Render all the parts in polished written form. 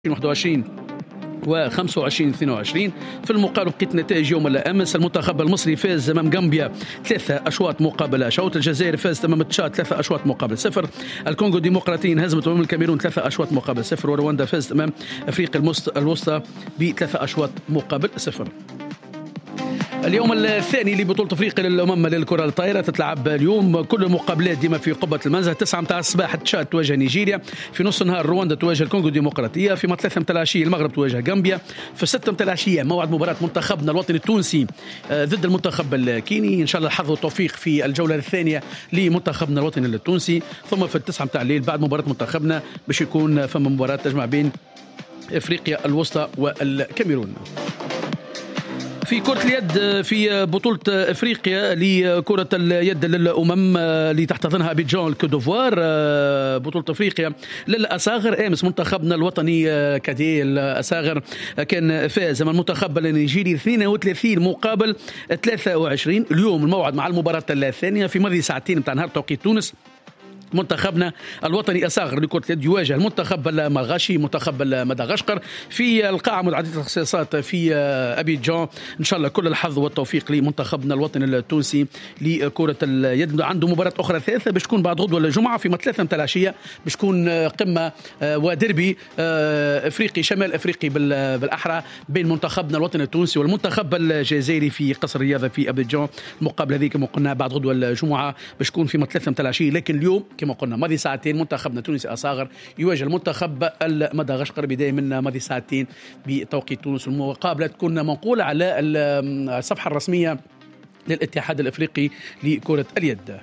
21 و25 22. في المقابل بقيت نتائج يوم الامس: المنتخب المصري فاز امام غامبيا 3 أشواط مقابل شوط، الجزائر فازت امام تشاد 3 أشواط مقابل 0، الكونغو الديمقراطي انهزمت امام الكاميرون 3 أشواط مقابل 0، ورواندا فازت امام افريقيا الوسطى ب3 أشواط مقابل 0. اليوم الثاني لبطولة افريقيا للامم للكرة الطائرة تتلعب اليوم، كل المقابلات ديما في قبة المنزه. 9 متاع الصباح تشاد تواجه نيجيريا، في نص النهار رواندا تواجه الكونغو الديمقراطية، في 3 متاع العشية المغرب تواجه غامبيا، في 6 متاع العشية موعد مباراة منتخبنا الوطني التونسي ضد المنتخب الكيني. ان شاء الله الحظ والتوفيق في الجولة الثانية لمنتخبنا الوطني التونسي. ثم في 9 متاع الليل بعد مباراة منتخبنا باش يكون فما مباراة تجمع بين افريقيا الوسطى والكاميرون. في كرة اليد، في بطولة افريقيا لكرة اليد للامم اللي تحتضنها ابيجان الكودوفوار، بطولة افريقيا للاصاغر. امس منتخبنا الوطني كادي الاصاغر كان فاز من المنتخب النيجيري 32 مقابل 23. اليوم الموعد مع المباراة الثانية في ماضي ساعتين متاع نهار توقيت تونس. منتخبنا الوطني أصاغر لكرة اليد يواجه المنتخب المغاشي منتخب مدغشقر في القاعة متعددة الاختصاصات في أبيجان. إن شاء الله كل الحظ والتوفيق لمنتخبنا الوطني التونسي لكرة اليد. عنده مباراة أخرى ثالثة باش تكون بعد غدوة الجمعة في 3 متاع العشية، باش تكون قمة ودربي أفريقي شمال أفريقي بالأحرى بين منتخبنا الوطني التونسي والمنتخب الجزائري في قصر الرياضة في أبيجان. المقابلة هذه كما قلنا بعد غدوة الجمعة باش تكون في 3 متاع العشية، لكن اليوم كما قلنا ماضي ساعتين منتخبنا التونسي أصاغر يواجه المنتخب المدغشقر بداية من ماضي ساعتين بتوقيت تونس. المقابلة تكون منقولة على الصفحة الرسمية للاتحاد الأفريقي لكرة اليد.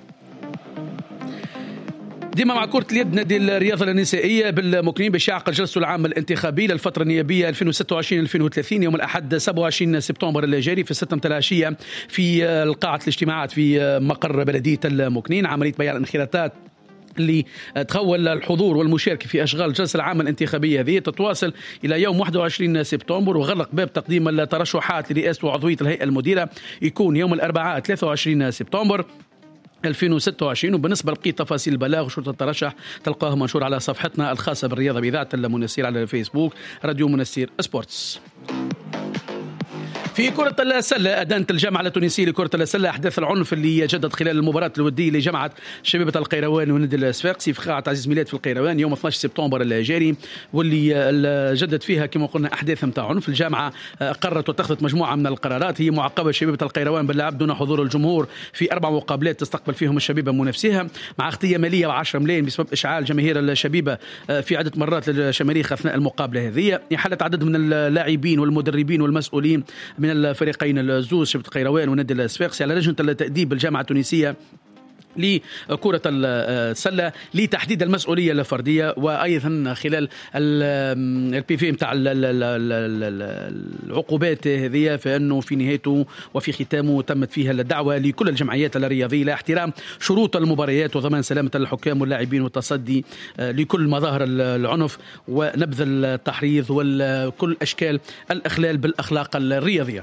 ديما مع كرة اليد، نادي الرياضة النسائية بالمكرين باش يعقد جلسته العام الانتخابي للفترة النيابية 2026-2030 يوم الأحد 27 سبتمبر الجاري في 6 متاع العشية في قاعة الاجتماعات في مقر بلدية المكنين. عملية بيع الانخراطات اللي تخول الحضور والمشاركة في أشغال الجلسة العامة الانتخابية هذه تتواصل إلى يوم 21 سبتمبر، وغلق باب تقديم الترشحات لرئاسة وعضوية الهيئة المديرة يكون يوم الأربعاء 23 سبتمبر 2026. وبالنسبة لبقية تفاصيل البلاغ وشروط الترشح تلقاه منشور على صفحتنا الخاصة بالرياضة بإذاعة المنسير على الفيسبوك راديو منسير سبورتس. في كرة السلة، أدانت الجامعة التونسية لكرة السلة أحداث العنف اللي جدت خلال المباراة الودية لجامعة شبيبة القيروان ونادي الصفاقسي في قاعة عزيز ميلاد في القيروان يوم 12 سبتمبر الجاري، واللي جدت فيها كما قلنا أحداث متاع عنف. الجامعة قررت واتخذت مجموعة من القرارات، هي معاقبة شبيبة القيروان باللعب دون حضور الجمهور في 4 مقابلات تستقبل فيهم الشبيبة منافسيها، مع اختية مالية و10 ملايين بسبب إشعال جماهير الشبيبة في عدة مرات للشماريخ أثناء المقابلة هذه. إحالة عدد من اللاعبين والمدربين والمسؤولين من الفريقين الزوز شبيبة القيروان ونادي الصفاقسي على لجنة التأديب الجامعة التونسية لكرة السلة لتحديد المسؤولية الفردية، وأيضا خلال البي متاع العقوبات هذه، فإنه في نهايته وفي ختامه تمت فيها الدعوة لكل الجمعيات الرياضية لاحترام شروط المباريات وضمان سلامة الحكام واللاعبين والتصدي لكل مظاهر العنف ونبذ التحريض وكل أشكال الإخلال بالأخلاق الرياضية.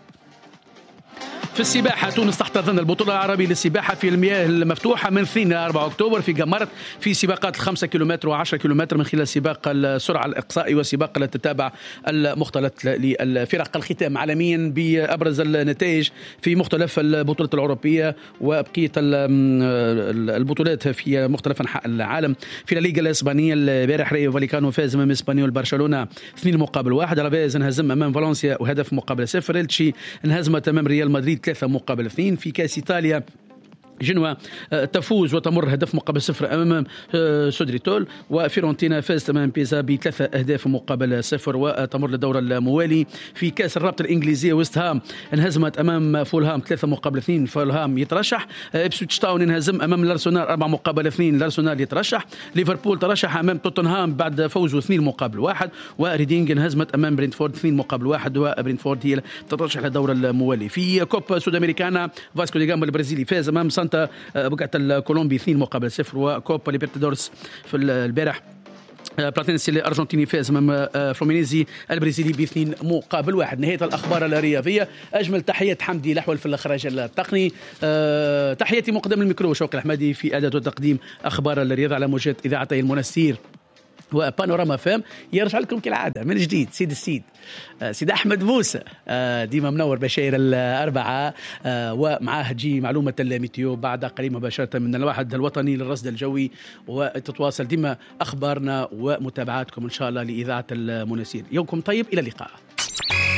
في السباحة، تونس تحتضن البطولة العربية للسباحة في المياه المفتوحة من 2 إلى 4 أكتوبر في قمرت في سباقات 5 كيلومتر و10 كيلومتر من خلال سباق السرعة الإقصائي وسباق التتابع المختلط للفرق. الختام عالميا بأبرز النتائج في مختلف البطولات الأوروبية وبقية البطولات في مختلف أنحاء العالم. في الليغا الإسبانية البارح ريو فاليكانو فاز أمام إسبانيول برشلونة 2 مقابل 1. رافيز انهزم أمام فالنسيا وهدف مقابل 0. إلتشي انهزمت أمام ريال مدريد 3 مقابل 2. في كاس إيطاليا جنوا تفوز وتمر هدف مقابل 0 أمام سودريتول، وفيرونتينا فازت أمام بيزا ب3 أهداف مقابل 0 وتمر للدور الموالي. في كأس الرابطة الإنجليزية ويست هام انهزمت أمام فولهام 3 مقابل 2. فولهام يترشح. إبسويتش تاون انهزم أمام الأرسنال 4 مقابل 2. الأرسنال يترشح. ليفربول ترشح أمام توتنهام بعد فوزه 2 مقابل 1. وريدينغ انهزمت أمام برينتفورد 2 مقابل 1 وبرينتفورد هي تترشح للدور الموالي. في كوبا سود أمريكانا فاسكو دي جاما البرازيلي فاز أمام بقعة الكولومبي 2 مقابل 0. وكوبا ليبرتادورس في البارح بلاتينسي الأرجنتيني فاز أمام فلومينيزي البرازيلي ب2 مقابل 1. نهاية الأخبار الرياضية. أجمل تحيات حمدي الأحول في الإخراج التقني. تحياتي مقدم الميكرو شوقي الحمادي في إعداد وتقديم أخبار الرياضة على موجات إذاعتي المنسير وبانوراما فام يرجع لكم كالعادة من جديد. سيد أحمد موسى ديما منور بشاير الأربعة، ومعاه تجي معلومة الميتيو بعد قليل مباشرة من الواحد الوطني للرصد الجوي، وتتواصل ديما أخبارنا ومتابعاتكم إن شاء الله لإذاعة المناسير. يومكم طيب، إلى اللقاء.